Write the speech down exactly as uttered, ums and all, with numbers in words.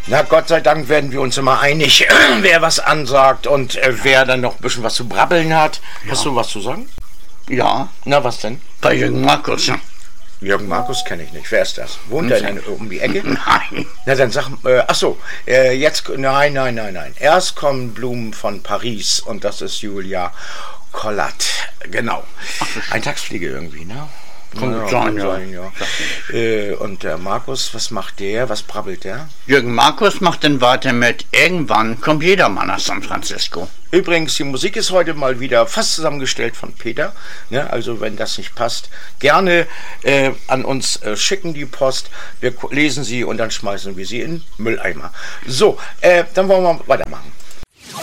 Na, Gott sei Dank werden wir uns immer einig, wer was ansagt und äh, wer dann noch ein bisschen was zu brabbeln hat. Ja. Hast du was zu sagen? Ja. Na, was denn? Bei Jürgen Markus. Jürgen Markus kenne ich nicht. Wer ist das? Wohnt er denn um die Ecke? Nein. Na, dann sag, äh, ach so, äh, jetzt, nein, nein, nein, nein. Erst kommen Blumen von Paris und das ist Julia Collard. Genau. Eintagsfliege irgendwie, ne? Kommt ja, sein, ja. Sein, ja. Äh, und der Markus, was macht der? Was brabbelt der? Jürgen Markus macht dann weiter mit Irgendwann kommt jedermann nach San Francisco. Übrigens, die Musik ist heute mal wieder fast zusammengestellt von Peter. Ne? Also wenn das nicht passt, gerne äh, an uns äh, schicken die Post. Wir lesen sie und dann schmeißen wir sie in den Mülleimer. So, äh, dann wollen wir weitermachen.